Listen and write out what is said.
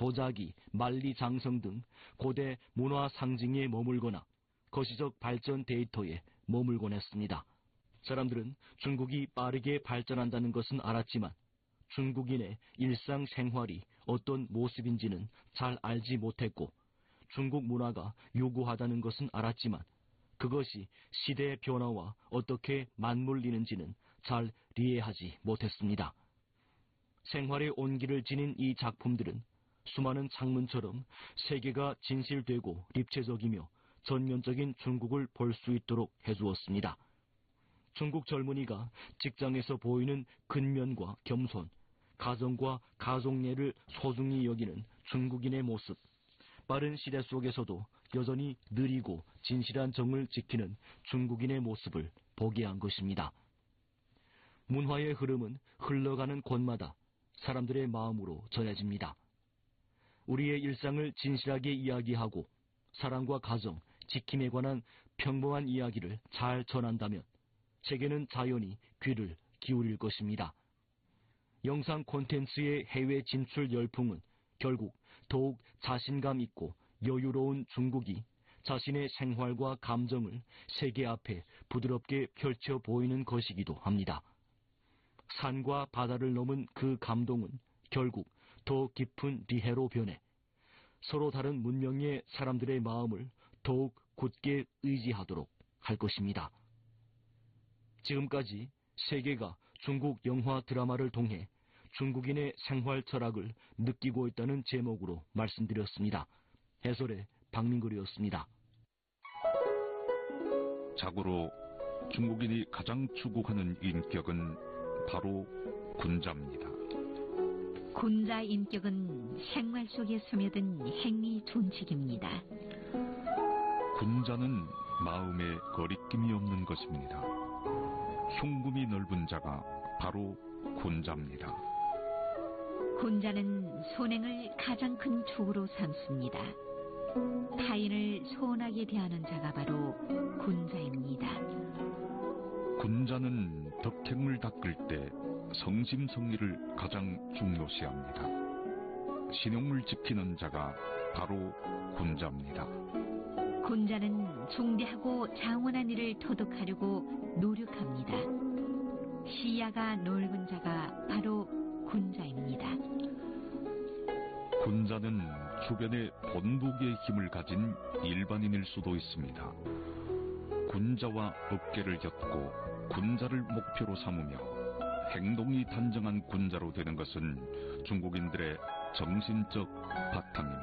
도자기, 만리장성 등 고대 문화 상징에 머물거나 거시적 발전 데이터에 머물곤 했습니다. 사람들은 중국이 빠르게 발전한다는 것은 알았지만 중국인의 일상생활이 어떤 모습인지는 잘 알지 못했고, 중국 문화가 요구하다는 것은 알았지만 그것이 시대의 변화와 어떻게 맞물리는지는 잘 이해하지 못했습니다. 생활의 온기를 지닌 이 작품들은 수많은 창문처럼 세계가 진실되고 입체적이며 전면적인 중국을 볼 수 있도록 해주었습니다. 중국 젊은이가 직장에서 보이는 근면과 겸손, 가정과 가족애를 소중히 여기는 중국인의 모습, 빠른 시대 속에서도 여전히 느리고 진실한 정을 지키는 중국인의 모습을 보게 한 것입니다. 문화의 흐름은 흘러가는 곳마다 사람들의 마음으로 전해집니다. 우리의 일상을 진실하게 이야기하고 사랑과 가정, 지킴에 관한 평범한 이야기를 잘 전한다면 세계는 자연히 귀를 기울일 것입니다. 영상 콘텐츠의 해외 진출 열풍은 결국 더욱 자신감 있고 여유로운 중국이 자신의 생활과 감정을 세계 앞에 부드럽게 펼쳐 보이는 것이기도 합니다. 산과 바다를 넘은 그 감동은 결국 더 깊은 비해로 변해 서로 다른 문명의 사람들의 마음을 더욱 굳게 의지하도록 할 것입니다. 지금까지 세계가 중국 영화 드라마를 통해 중국인의 생활 철학을 느끼고 있다는 제목으로 말씀드렸습니다. 해설의 박민걸이었습니다. 자고로 중국인이 가장 추구하는 인격은 바로 군자입니다. 군자 인격은 생활 속에 스며든 행위 존칙입니다. 군자는 마음에 거리낌이 없는 것입니다. 흉금이 넓은 자가 바로 군자입니다. 군자는 선행을 가장 큰 축으로 삼습니다. 타인을 소원하게 대하는 자가 바로 군자입니다. 군자는 덕행을 닦을 때 성심성의를 가장 중요시합니다. 신용을 지키는 자가 바로 군자입니다. 군자는 중대하고 장원한 일을 터득하려고 노력합니다. 시야가 넓은 자가 바로 군자입니다. 군자는 주변에 본보기의 힘을 가진 일반인일 수도 있습니다. 군자와 업계를 엮고 군자를 목표로 삼으며 행동이 단정한 군자로 되는 것은 중국인들의 정신적 바탕입니다.